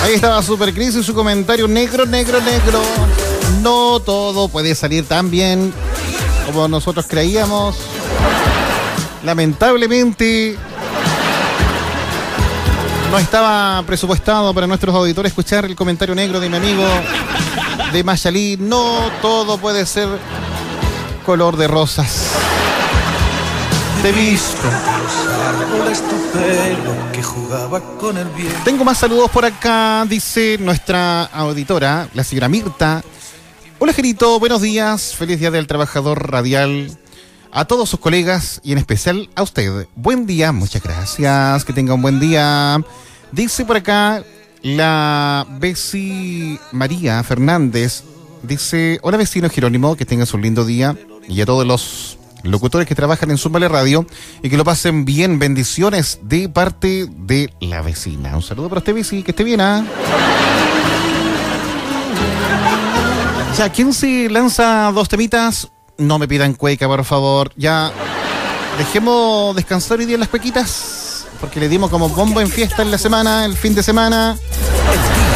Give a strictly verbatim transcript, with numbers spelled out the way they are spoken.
Ahí estaba Super Cris y su comentario negro, negro, negro. No todo puede salir tan bien como nosotros creíamos. Lamentablemente no estaba presupuestado para nuestros auditores escuchar el comentario negro de mi amigo de Mayalí. No todo puede ser color de rosas. Te he visto. Que jugaba con el viento. Tengo más saludos por acá, dice nuestra auditora, la señora Mirta. Hola, Gerito, buenos días. Feliz Día del Trabajador Radial. A todos sus colegas y en especial a usted. Buen día, muchas gracias. Que tenga un buen día. Dice por acá la Besi María Fernández. Dice, hola vecino Jerónimo, que tengas un lindo día. Y a todos los locutores que trabajan en Zúmbale Radio y que lo pasen bien. Bendiciones de parte de la vecina. Un saludo para usted, Besi, que esté bien, ¿ah? ¿eh? Ya, ¿quién se lanza dos temitas? No me pidan cueca, por favor. Ya, dejemos descansar hoy día las cuequitas, porque le dimos como bombo en fiesta en la semana, el fin de semana.